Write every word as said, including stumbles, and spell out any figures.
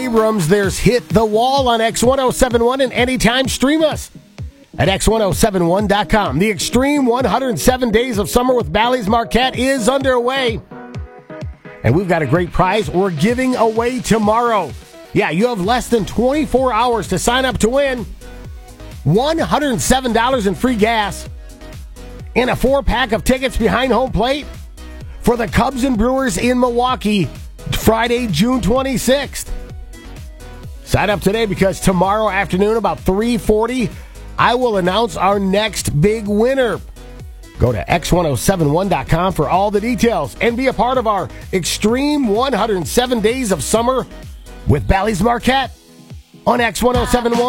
Abrams, there's Hit the Wall on X ten seventy-one, and anytime stream us at X ten seventy-one dot com. The Extreme one hundred seven Days of Summer with Bally's Marquette is underway. And we've got a great prize we're giving away tomorrow. Yeah, you have less than twenty-four hours to sign up to win one hundred seven dollars in free gas and a four-pack of tickets behind home plate for the Cubs and Brewers in Milwaukee, Friday, June twenty-sixth. Sign up today because tomorrow afternoon about three forty, I will announce our next big winner. Go to X ten seventy-one dot com for all the details and be a part of our Extreme one hundred seven Days of Summer with Bally's Marquette on X ten seventy-one.